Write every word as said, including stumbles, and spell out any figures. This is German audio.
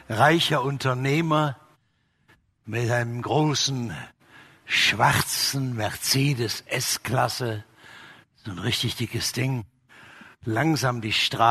reicher Unternehmer mit einem großen schwarzen Mercedes S-Klasse, so ein richtig dickes Ding, langsam die Straße